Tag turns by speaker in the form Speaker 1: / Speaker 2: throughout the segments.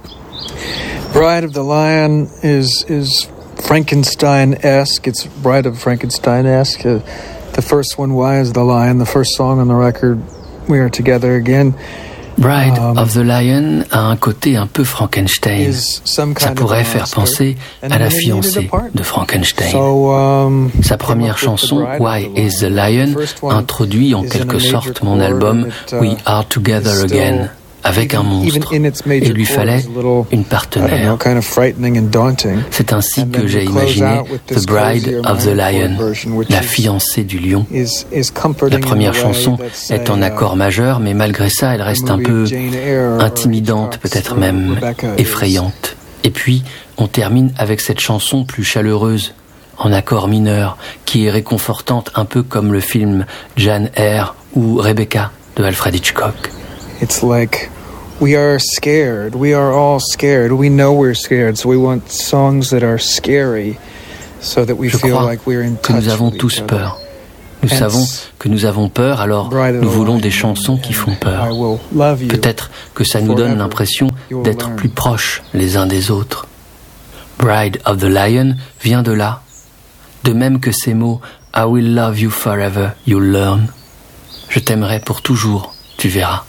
Speaker 1: Bride of the Lion is Frankenstein-esque. It's Bride of Frankenstein-esque. The first one, Why is the Lion? The first song on the record, We Are Together Again.
Speaker 2: Bride of the Lion a un côté un peu Frankenstein. Ça pourrait faire penser à la fiancée de Frankenstein. Sa première chanson, Why is the Lion, introduit en quelque sorte mon album We Are Together Again, avec un monstre, et lui fallait une partenaire. C'est ainsi que j'ai imaginé The Bride of the Lion, la fiancée du lion. La première chanson est en accord majeur, mais malgré ça, elle reste un peu intimidante, peut-être même effrayante. Et puis, on termine avec cette chanson plus chaleureuse, en accord mineur, qui est réconfortante, un peu comme le film Jane Eyre ou Rebecca de Alfred Hitchcock.
Speaker 1: It's like we are scared. We are all scared. We know we're scared. So we want songs that are scary so that we feel like we're in touch.
Speaker 2: Je crois que nous avons tous peur. Nous savons que nous avons peur, alors nous voulons des chansons qui font peur. Peut-être que ça nous donne l'impression d'être plus proches les uns des autres. Bride of the Lion vient de là. De même que ces mots I will love you forever, you'll learn. Je t'aimerai pour toujours, tu verras.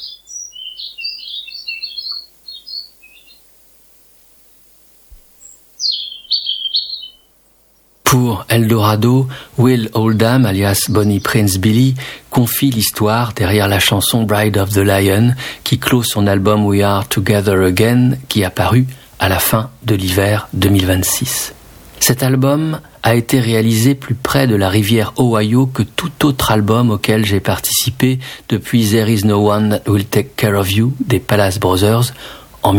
Speaker 2: Pour Eldorado, Will Oldham, alias Bonnie Prince Billy, confie l'histoire derrière la chanson Bride of the Lion, qui clôt son album We Are Together Again, qui a paru à la fin de l'hiver 2026. Cet album a été réalisé plus près de la rivière Ohio que tout autre album auquel j'ai participé depuis There Is No One That Will Take Care of You des Palace Brothers en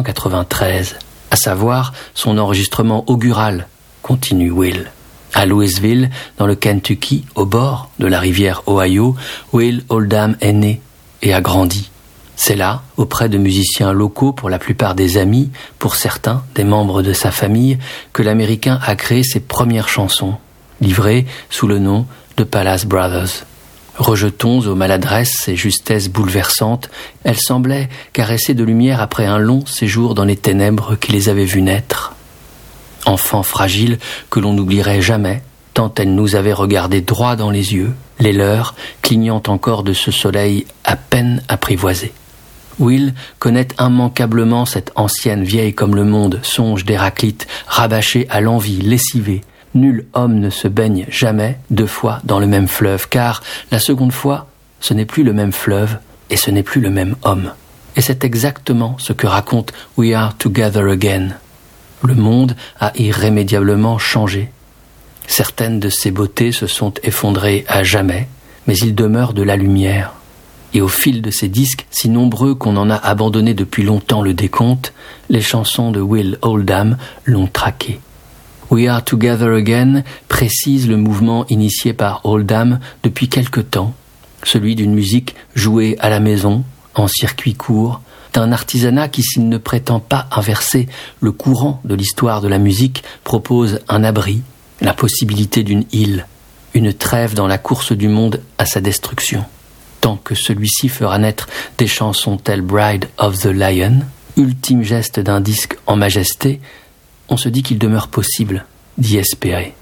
Speaker 2: 1993, à savoir son enregistrement augural, continue Will. À Louisville, dans le Kentucky, au bord de la rivière Ohio, Will Oldham est né et a grandi. C'est là, auprès de musiciens locaux, pour la plupart des amis, pour certains des membres de sa famille, que l'Américain a créé ses premières chansons, livrées sous le nom de Palace Brothers. Rejetons aux maladresses et justesses bouleversantes, elles semblaient caresser de lumière après un long séjour dans les ténèbres qui les avaient vus naître. Enfants fragiles que l'on n'oublierait jamais, tant elles nous avaient regardés droit dans les yeux, les leurs clignant encore de ce soleil à peine apprivoisé. Will connaît immanquablement cette ancienne vieille comme le monde, songe d'Héraclite, rabâché à l'envie, lessivé. Nul homme ne se baigne jamais 2 fois dans le même fleuve, car la seconde fois, ce n'est plus le même fleuve et ce n'est plus le même homme. Et c'est exactement ce que raconte We Are Together Again. Le monde a irrémédiablement changé. Certaines de ses beautés se sont effondrées à jamais, mais il demeure de la lumière. Et au fil de ces disques, si nombreux qu'on en a abandonné depuis longtemps le décompte, les chansons de Will Oldham l'ont traqué. We Are Together Again précise le mouvement initié par Oldham depuis quelque temps, celui d'une musique jouée à la maison, en circuit court, d'un artisanat qui, s'il ne prétend pas inverser le courant de l'histoire de la musique, propose un abri, la possibilité d'une île, une trêve dans la course du monde à sa destruction. Tant que celui-ci fera naître des chansons telles Bride of the Lion, ultime geste d'un disque en majesté, on se dit qu'il demeure possible d'y espérer.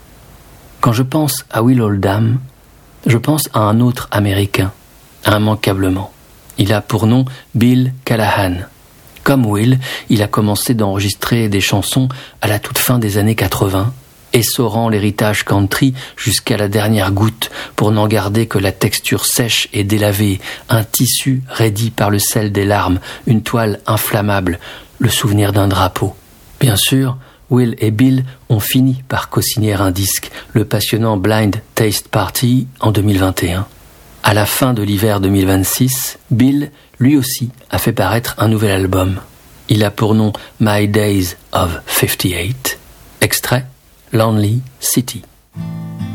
Speaker 2: Quand je pense à Will Oldham, je pense à un autre Américain, immanquablement. Il a pour nom Bill Callahan. Comme Will, il a commencé d'enregistrer des chansons à la toute fin des années 80, essorant l'héritage country jusqu'à la dernière goutte pour n'en garder que la texture sèche et délavée, un tissu raidi par le sel des larmes, une toile inflammable, le souvenir d'un drapeau. Bien sûr, Will et Bill ont fini par co-signer un disque, le passionnant Blind Taste Party en 2021. À la fin de l'hiver 2026, Bill, lui aussi, a fait paraître un nouvel album. Il a pour nom My Days of 58. Extrait Lonely City.